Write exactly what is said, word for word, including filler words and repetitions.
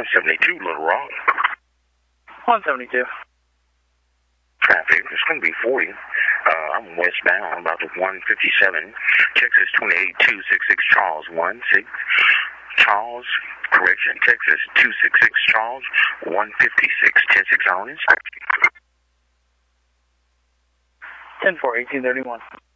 one seventy-two, Little Rock. one seventy-two. Traffic, it's going to be forty. Uh, I'm westbound, about to one fifty-seven. Texas twenty-eight two sixty-six, Charles, one six. Charles, correction, Texas two sixty-six, Charles, one fifty-six, ten six on inspection. ten four, eighteen thirty-one.